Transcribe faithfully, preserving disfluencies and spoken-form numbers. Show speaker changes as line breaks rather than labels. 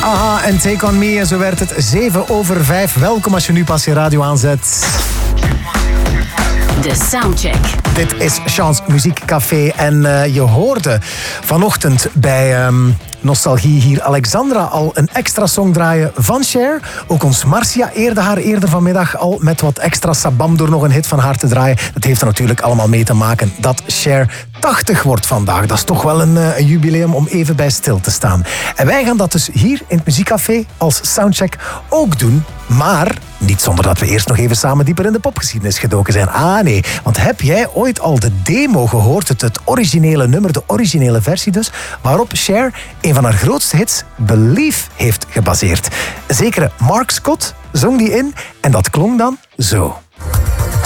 Aha, en Take On Me. En zo werd het zeven over vijf. Welkom als je nu pas je radio aanzet.
De Soundcheck.
Dit is Chance Muziekcafé. En uh, je hoorde vanochtend bij um, Nostalgie hier Alexandra al een extra song draaien van Cher. Ook ons Marcia eerde haar eerder vanmiddag al met wat extra sabam door nog een hit van haar te draaien. Dat heeft er natuurlijk allemaal mee te maken dat Cher tachtig wordt vandaag. Dat is toch wel een, uh, een jubileum om even bij stil te staan. En wij gaan dat dus hier in het Muziekcafé als Soundcheck ook doen. Maar niet zonder dat we eerst nog even samen dieper in de popgeschiedenis gedoken zijn. Ah nee, want heb jij ooit al de demo gehoord? Het, het originele nummer, de originele versie dus, waarop Cher een van haar grootste hits, Believe, heeft gebaseerd. Zekere Mark Scott zong die in en dat klonk dan zo.